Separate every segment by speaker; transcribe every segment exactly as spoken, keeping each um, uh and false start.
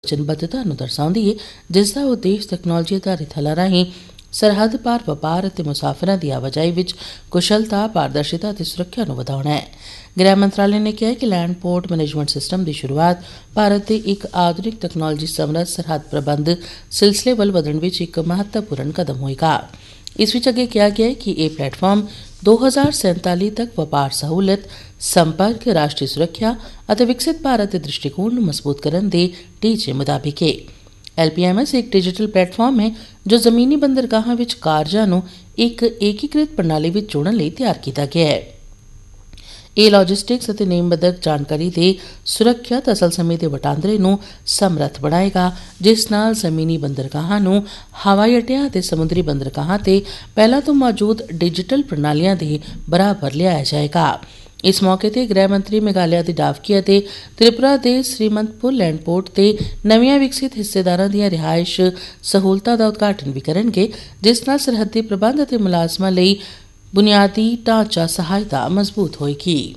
Speaker 1: वचनबद्धता ਨੂੰ ਦਰਸਾਉਂਦੀ ਹੈ, ਜਿਸ ਦਾ ਉਦੇਸ਼ ਤਕਨਾਲੋਜੀ ਆਧਾਰਿਤ ਹੱਲਾਂ ਰਾਹੀਂ ਸਰਹੱਦ ਪਾਰ ਵਪਾਰ ਅਤੇ ਮੁਸਾਫਰਾਂ ਦੀ ਆਵਾਜਾਈ ਵਿੱਚ ਕੁਸ਼ਲਤਾ, ਪਾਰਦਰਸ਼ਿਤਾ ਅਤੇ ਸੁਰੱਖਿਆ ਨੂੰ ਵਧਾਉਣਾ ਹੈ। ਗ੍ਰਹਿ ਮੰਤਰਾਲੇ ਨੇ ਕਿਹਾ ਕਿ ਲੈਂਡ ਪੋਰਟ ਮੈਨੇਜਮੈਂਟ ਸਿਸਟਮ ਦੀ ਸ਼ੁਰੂਆਤ ਭਾਰਤ ਦੇ ਇੱਕ ਆਧੁਨਿਕ ਤਕਨਾਲੋਜੀ ਸਮਰੱਥ ਸਰਹੱਦ ਪ੍ਰਬੰਧ ਸਿਲਸਿਲੇ ਵੱਲ ਵਧਣ ਵਿੱਚ ਇੱਕ ਮਹੱਤਵਪੂਰਨ ਕਦਮ ਹੋਏਗਾ। ਇਸ ਵਿੱਚ ਅੱਗੇ ਕਿਹਾ ਗਿਆ ਹੈ ਕਿ ਇਹ ਪਲੇਟਫਾਰਮ ਦੋ ਹਜ਼ਾਰ ਸੈਂਤਾਲੀ ਤੱਕ ਵਪਾਰ ਸਹੂਲਤ, ਸੰਪਰਕ, ਰਾਸ਼ਟਰੀ ਸੁਰੱਖਿਆ ਅਤੇ ਵਿਕਸਿਤ ਭਾਰਤ ਦੇ ਦ੍ਰਿਸ਼ਟੀਕੋਣ ਨੂੰ ਮਜ਼ਬੂਤ ਕਰਨ ਦੇ ਟੀਚੇ ਮੁਤਾਬਿਕ ਹੈ। ਐਲ ਪੀ ਐਮ ਐਸ ਇੱਕ ਡਿਜੀਟਲ ਪਲੇਟਫਾਰਮ ਹੈ ਜੋ ਜ਼ਮੀਨੀ ਬੰਦਰਗਾਹਾਂ ਵਿੱਚ ਕਾਰਜਾਂ ਨੂੰ ਇੱਕ ਏਕੀਕ੍ਰਿਤ ਪ੍ਰਣਾਲੀ ਵਿੱਚ ਜੋੜਨ ਲਈ ਤਿਆਰ ਕੀਤਾ ਗਿਆ ਹੈ। ਇਹ ਲੌਜਿਸਟਿਕਸ ਅਤੇ ਨੇਮਬੱਧਕ ਜਾਣਕਾਰੀ ਦੇ ਸੁਰੱਖਿਅਤ ਅਸਲ ਸਮੇਂ ਦੇ ਵਟਾਂਦਰੇ ਨੂੰ ਸਮਰੱਥ ਬਣਾਏਗਾ, ਜਿਸ ਨਾਲ ਜ਼ਮੀਨੀ ਬੰਦਰਗਾਹਾਂ ਨੂੰ ਹਵਾਈ ਅੱਡਿਆਂ ਅਤੇ ਸਮੁੰਦਰੀ ਬੰਦਰਗਾਹਾਂ ਤੇ ਪਹਿਲਾਂ ਤੋਂ ਮੌਜੂਦ ਡਿਜੀਟਲ ਪ੍ਰਣਾਲੀਆਂ ਦੇ ਬਰਾਬਰ ਲਿਆਇਆ ਜਾਏਗਾ। ਇਸ ਮੌਕੇ ਤੇ ਗ੍ਰਹਿ ਮੰਤਰੀ ਮੇਘਾਲਿਆ ਦੀ ਡਾਵਕੀ ਅਤੇ ਤ੍ਰਿਪੁਰਾ ਦੇ ਸ੍ਰੀਮੰਤਪੁਰ ਲੈਂਡ ਪੋਰਟ ਤੇ ਨਵੀਆਂ ਵਿਕਸਿਤ ਹਿੱਸੇਦਾਰਾਂ ਦੀਆਂ ਰਿਹਾਇਸ਼ ਸਹੂਲਤਾਂ ਦਾ ਉਦਘਾਟਨ ਵੀ ਕਰਨਗੇ, ਜਿਸ ਨਾਲ ਸਰਹੱਦੀ ਪ੍ਰਬੰਧ ਅਤੇ ਮੁਲਾਜ਼ਮਾਂ ਲਈ ਬੁਨਿਆਦੀ ਢਾਂਚਾ ਸਹਾਇਤਾ ਮਜ਼ਬੂਤ ਹੋਏਗੀ।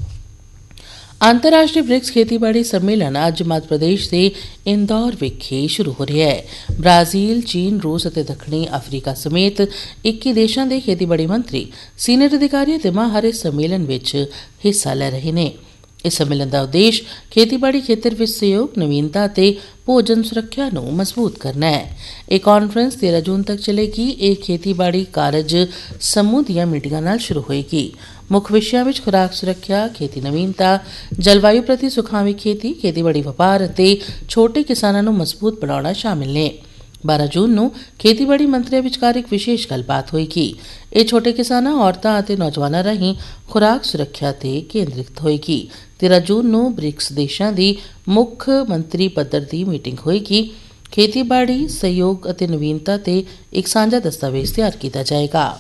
Speaker 1: ਅੰਤਰਰਾਸ਼ਟਰੀ ਬ੍ਰਿਕਸ ਖੇਤੀਬਾੜੀ ਸੰਮੇਲਨ ਅੱਜ ਮੱਧ ਪ੍ਰਦੇਸ਼ ਦੇ ਇੰਦੌਰ ਵਿਖੇ ਸ਼ੁਰੂ ਹੋ ਰਿਹਾ ਹੈ। ਬ੍ਰਾਜ਼ੀਲ, ਚੀਨ, ਰੂਸ ਅਤੇ ਦੱਖਣੀ ਅਫਰੀਕਾ ਸਮੇਤ ਇੱਕੀ ਦੇਸ਼ਾਂ ਦੇ ਖੇਤੀਬਾੜੀ ਮੰਤਰੀ, ਸੀਨੀਅਰ ਅਧਿਕਾਰੀ ਅਤੇ ਮਾਹਰ ਇਸ ਸੰਮੇਲਨ ਵਿੱਚ ਹਿੱਸਾ ਲੈ ਰਹੇ ਨੇ। ਇਸ ਸੰਮੇਲਨ ਦਾ ਉਦੇਸ਼ ਖੇਤੀਬਾੜੀ ਖੇਤਰ ਵਿੱਚ ਸਹਿਯੋਗ, ਨਵੀਨਤਾ ਅਤੇ ਭੋਜਨ ਸੁਰੱਖਿਆ ਨੂੰ ਮਜ਼ਬੂਤ ਕਰਨਾ ਹੈ। ਇਹ ਕਾਨਫਰੰਸ ਤੇਰ੍ਹਾਂ ਜੂਨ ਤੱਕ ਚੱਲੇਗੀ। ਇਹ ਖੇਤੀਬਾੜੀ ਕਾਰਜ ਸਮੂਹ ਦੀਆਂ ਮੀਟਿੰਗਾਂ ਨਾਲ ਸ਼ੁਰੂ ਹੋਏਗੀ। ਮੁੱਖ ਵਿਸ਼ਿਆਂ ਵਿੱਚ ਖੁਰਾਕ ਸੁਰੱਖਿਆ, ਖੇਤੀ ਨਵੀਨਤਾ, ਜਲਵਾਯੂ ਪ੍ਰਤੀ ਸੁਖਾਵੀਂ ਖੇਤੀ, ਖੇਤੀਬਾੜੀ ਵਪਾਰ ਅਤੇ ਛੋਟੇ ਕਿਸਾਨਾਂ ਨੂੰ ਮਜ਼ਬੂਤ ਬਣਾਉਣਾ ਸ਼ਾਮਿਲ ਨੇ। ਬਾਰ੍ਹਾਂ ਜੂਨ ਨੂੰ ਖੇਤੀਬਾੜੀ ਮੰਤਰੀਆਂ ਵਿਚਕਾਰ ਇੱਕ ਵਿਸ਼ੇਸ਼ ਗੱਲਬਾਤ ਹੋਏਗੀ। ਇਹ ਛੋਟੇ ਕਿਸਾਨਾਂ, ਔਰਤਾਂ ਅਤੇ ਨੌਜਵਾਨਾਂ ਰਾਹੀਂ ਖੁਰਾਕ ਸੁਰੱਖਿਆ ਤੇ ਕੇਂਦਰਿਤ ਹੋਏਗੀ। ਤੇਰ੍ਹਾਂ ਜੂਨ ਨੂੰ ਬ੍ਰਿਕਸ ਦੇਸ਼ਾਂ ਦੀ ਮੁੱਖ ਮੰਤਰੀ ਪੱਧਰ ਦੀ ਮੀਟਿੰਗ ਹੋਏਗੀ। ਖੇਤੀਬਾੜੀ ਸਹਿਯੋਗ ਅਤੇ ਨਵੀਨਤਾ ਤੇ ਇੱਕ ਸਾਂਝਾ ਦਸਤਾਵੇਜ਼ ਤਿਆਰ ਕੀਤਾ ਜਾਏਗਾ।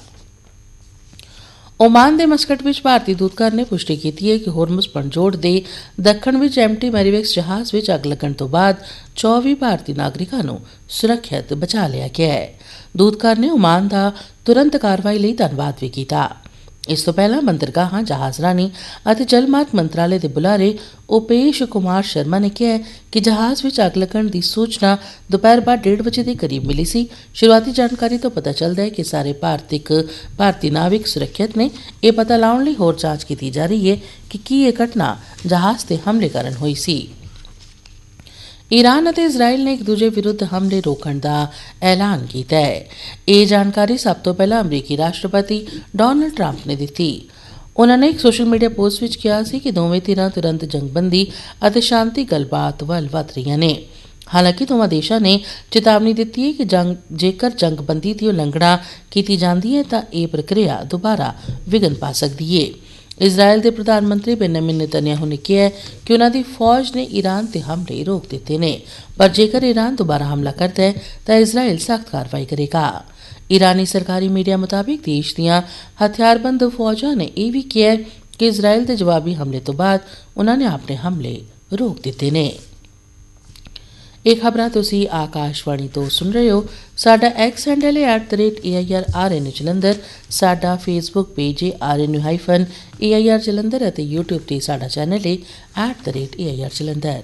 Speaker 1: ਓਮਾਨ ਦੇ ਮਸਕਟ ਵਿੱਚ ਭਾਰਤੀ ਦੂਤਘਰ ਨੇ ਪੁਸ਼ਟੀ ਕੀਤੀ ਹੈ ਕਿ ਹੋਰਮੁਜ਼ ਪਣਜੋੜ ਦੇ ਦੱਖਣ ਵਿੱਚ ਐਮਟੀ ਮੈਰੀਵੈਕਸ ਜਹਾਜ਼ ਵਿੱਚ ਅੱਗ ਲੱਗਣ ਤੋਂ ਬਾਅਦ ਚੌਵੀ ਭਾਰਤੀ ਨਾਗਰਿਕਾਂ ਨੂੰ ਸੁਰੱਖਿਅਤ ਬਚਾ ਲਿਆ ਗਿਆ ਹੈ। ਦੂਤਘਰ ਨੇ ਓਮਾਨ ਦਾ ਤੁਰੰਤ ਕਾਰਵਾਈ ਲਈ ਧੰਨਵਾਦ ਵੀ ਕੀਤਾ। ਇਸ ਤੋਂ ਪਹਿਲਾਂ ਬੰਦਰਗਾਹਾਂ, ਜਹਾਜ਼ਰਾਨੀ ਅਤੇ ਜਲਮਾਰਗ ਮੰਤਰਾਲੇ ਦੇ ਬੁਲਾਰੇ ਉਪੇਸ਼ ਕੁਮਾਰ ਸ਼ਰਮਾ ਨੇ ਕਿਹਾ ਕਿ ਜਹਾਜ਼ ਵਿੱਚ ਅੱਗ ਲੱਗਣ ਦੀ ਸੂਚਨਾ ਦੁਪਹਿਰ ਬਾਅਦ ਡੇਢ ਵਜੇ ਦੇ ਕਰੀਬ ਮਿਲੀ ਸੀ। ਸ਼ੁਰੂਆਤੀ ਜਾਣਕਾਰੀ ਤੋਂ ਪਤਾ ਚੱਲਦਾ ਹੈ ਕਿ ਸਾਰੇ ਭਾਰਤਿਕ ਭਾਰਤੀ ਨਾਵਿਕ ਸੁਰੱਖਿਅਤ ਨੇ। ਇਹ ਪਤਾ ਲਾਉਣ ਲਈ ਹੋਰ ਜਾਂਚ ਕੀਤੀ ਜਾ ਰਹੀ ਹੈ ਕਿ ਕੀ ਇਹ ਘਟਨਾ ਜਹਾਜ਼ ਤੇ ਹਮਲੇ ਕਾਰਨ ਹੋਈ ਸੀ। ਈਰਾਨ ਅਤੇ ਇਜ਼ਰਾਈਲ ਨੇ ਇੱਕ ਦੂਜੇ ਵਿਰੁੱਧ ਹਮਲੇ ਰੋਕਣ ਦਾ ਐਲਾਨ ਕੀਤਾ ਹੈ। ਇਹ ਜਾਣਕਾਰੀ ਸਭ ਤੋਂ ਪਹਿਲਾਂ ਅਮਰੀਕੀ ਰਾਸ਼ਟਰਪਤੀ ਡੋਨਾਲਡ ਟਰੰਪ ਨੇ ਦਿੱਤੀ। ਉਨ੍ਹਾਂ ਨੇ ਇੱਕ ਸੋਸ਼ਲ ਮੀਡੀਆ ਪੋਸਟ ਵਿੱਚ ਕਿਹਾ ਸੀ ਕਿ ਦੋਵੇਂ ਧਿਰਾਂ ਤੁਰੰਤ ਜੰਗਬੰਦੀ ਅਤੇ ਸ਼ਾਂਤੀ ਗੱਲਬਾਤ ਵੱਲ ਵਧ ਰਹੀਆਂ ਨੇ। ਹਾਲਾਂਕਿ ਦੋਵਾਂ ਦੇਸ਼ਾਂ ਨੇ ਚੇਤਾਵਨੀ ਦਿੱਤੀ ਹੈ ਕਿ ਜੰਗ ਜੇਕਰ ਜੰਗਬੰਦੀ ਦੀ ਉਲੰਘਣਾ ਕੀਤੀ ਜਾਂਦੀ ਹੈ ਤਾਂ ਇਹ ਪ੍ਰਕਿਰਿਆ ਦੁਬਾਰਾ ਵਿਘਨ ਪਾ ਸਕਦੀ ਹੈ। ਇਜ਼ਰਾਈਲ ਦੇ ਪ੍ਰਧਾਨ ਮੰਤਰੀ ਬੈਂਜਾਮਿਨ ਨੇਤਨਯਾਹੂ ਨੇ ਕਿਹਾ ਕਿ ਉਨ੍ਹਾਂ ਦੀ ਫੌਜ ਨੇ ਈਰਾਨ ਤੇ ਹਮਲੇ ਰੋਕ ਦਿੱਤੇ ਨੇ, ਪਰ ਜੇਕਰ ਈਰਾਨ ਦੁਬਾਰਾ ਹਮਲਾ ਕਰਦਾ ਹੈ ਤਾਂ ਇਜ਼ਰਾਈਲ ਸਖਤ ਕਾਰਵਾਈ ਕਰੇਗਾ। ਈਰਾਨੀ ਸਰਕਾਰੀ ਮੀਡੀਆ ਮੁਤਾਬਿਕ ਦੇਸ਼ ਦੀਆਂ ਹਥਿਆਰਬੰਦ ਫੌਜਾਂ ਨੇ ਇਹ ਵੀ ਕਿਹਾ ਕਿ ਇਜ਼ਰਾਈਲ ਦੇ ਜਵਾਬੀ ਹਮਲੇ ਤੋਂ ਬਾਅਦ ਉਨ੍ਹਾਂ ਨੇ ਆਪਣੇ ਹਮਲੇ ਰੋਕ ਦਿੱਤੇ ਨੇ। ਇਹ ਖਬਰਾਂ ਤੁਸੀਂ ਆਕਾਸ਼ਵਾਣੀ ਤੋਂ ਸੁਣ ਰਹੇ ਹੋ। ਸਾਡਾ ਐਕਸ ਹੈਂਡਲ ਹੈ at the rate A I R R ਐਨ ਜਲੰਧਰ। ਸਾਡਾ ਫੇਸਬੁੱਕ ਪੇਜ ਹੈ R N U hyphen A I R Jalandhar ਅਤੇ ਯੂਟਿਊਬ ਤੇ ਸਾਡਾ ਚੈਨਲ ਹੈ at the rate A I R Jalandhar.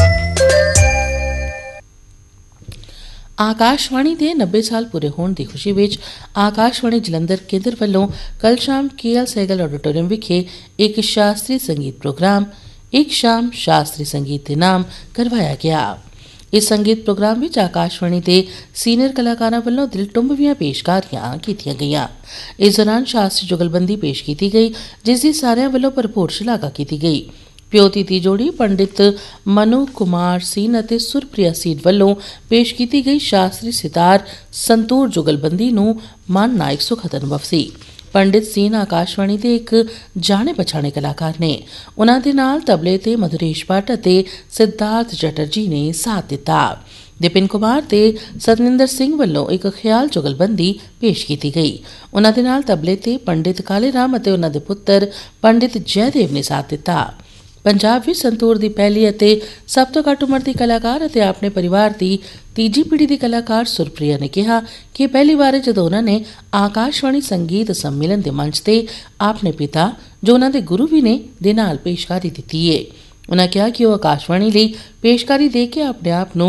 Speaker 1: Akashvani ਦੇ ਨੱਬੇ ਸਾਲ ਪੂਰੇ ਹੋਣ ਦੀ ਖੁਸ਼ੀ ਵਿੱਚ ਆਕਾਸ਼ਵਾਣੀ ਜਲੰਧਰ ਕੇਂਦਰ ਵੱਲੋਂ ਕੱਲ੍ਹ ਸ਼ਾਮ ਕੇ ਐਲ ਸਹਿਗਲ ਆਡੀਟੋਰੀਅਮ ਵਿਖੇ ਇੱਕ ਸ਼ਾਸਤਰੀ ਸੰਗੀਤ ਪ੍ਰੋਗਰਾਮ ਇੱਕ ਸ਼ਾਮ ਸ਼ਾਸਤਰੀ ਸੰਗੀਤ ਦੇ ਨਾਮ ਕਰਵਾਇਆ ਗਿਆ। ਇਸ ਸੰਗੀਤ ਪ੍ਰੋਗਰਾਮ ਵਿੱਚ ਆਕਾਸ਼ਵਾਣੀ ਦੇ ਸੀਨੀਅਰ ਕਲਾਕਾਰਾਂ ਵੱਲੋਂ ਦਿਲਟੁੰਬਵੀਆਂ ਪੇਸ਼ਕਾਰੀਆਂ ਕੀਤੀਆਂ ਗਈਆਂ। ਇਸ ਦੌਰਾਨ ਸ਼ਾਸਤਰੀ ਜੁਗਲਬੰਦੀ ਪੇਸ਼ ਕੀਤੀ ਗਈ, ਜਿਸ ਦੀ ਸਾਰਿਆਂ ਵੱਲੋਂ ਭਰਪੂਰ ਸ਼ਲਾਘਾ ਕੀਤੀ ਗਈ। ਪਿਓਤੀ ਦੀ ਜੋੜੀ ਪੰਡਿਤ ਮਨੂ ਕੁਮਾਰ ਸੀਨ ਅਤੇ ਸੁਰਪ੍ਰਿਆ ਸੀਨ ਵੱਲੋਂ ਪੇਸ਼ ਕੀਤੀ ਗਈ ਸ਼ਾਸਤਰੀ ਸਿਤਾਰ ਸੰਤੂਰ ਜੁਗਲਬੰਦੀ ਨੂੰ ਮਨ ਨਾਲ ਇੱਕ ਸੁਖਦ ਅਨੁਭਵ ਸੀ। ਪੰਡਿਤ ਸੀਨ ਆਕਾਸ਼ਵਾਣੀ ਦੇ ਇੱਕ ਜਾਣੇ ਪਛਾਣੇ ਕਲਾਕਾਰ ਨੇ। ਉਨ੍ਹਾਂ ਦੇ ਨਾਲ ਤਬਲੇ ਤੇ ਮਧੁਰੇਸ਼ ਭੱਟ ਅਤੇ ਸਿਧਾਰਥ ਚਟਰਜੀ ਨੇ ਸਾਥ ਦਿੱਤਾ। ਵਿਪਿਨ ਕੁਮਾਰ ਤੇ ਸਤਨਿੰਦਰ ਸਿੰਘ ਵੱਲੋਂ ਇੱਕ ਖਿਆਲ ਜੁਗਲਬੰਦੀ ਪੇਸ਼ ਕੀਤੀ ਗਈ। ਉਨ੍ਹਾਂ ਦੇ ਨਾਲ ਤਬਲੇ ਤੇ ਪੰਡਿਤ ਕਾਲੇ ਰਾਮ ਅਤੇ ਉਨ੍ਹਾਂ ਦੇ ਪੁੱਤਰ ਪੰਡਿਤ ਜੈਦੇਵ ਨੇ ਸਾਥ ਦਿੱਤਾ। ਪੰਜਾਬ ਵਿੱਚ ਸੰਤੂਰ ਦੀ ਪਹਿਲੀ ਅਤੇ ਸਭ ਤੋਂ ਘੱਟ ਉਮਰ ਦੀ ਕਲਾਕਾਰ ਅਤੇ ਆਪਣੇ ਪਰਿਵਾਰ ਦੀ ਤੀਜੀ ਪੀੜ੍ਹੀ ਦੀ ਕਲਾਕਾਰ ਸੁਰਪ੍ਰਿਆ ਨੇ ਕਿਹਾ ਕਿ ਪਹਿਲੀ ਵਾਰ ਜਦੋਂ ਉਨ੍ਹਾਂ ਨੇ ਆਕਾਸ਼ਵਾਣੀ ਸੰਗੀਤ ਸੰਮੇਲਨ ਦੇ ਮੰਚ ਤੇ ਆਪਣੇ ਪਿਤਾ, ਜੋ ਉਨ੍ਹਾਂ ਦੇ ਗੁਰੂ ਵੀ ਨੇ, ਦੇ ਨਾਲ ਪੇਸ਼ਕਾਰੀ ਦਿੱਤੀ ਹੈ। ਉਨ੍ਹਾਂ ਕਿਹਾ ਕਿ ਉਹ ਆਕਾਸ਼ਵਾਣੀ ਲਈ ਪੇਸ਼ਕਾਰੀ ਦੇ ਕੇ ਆਪਣੇ ਆਪ ਨੂੰ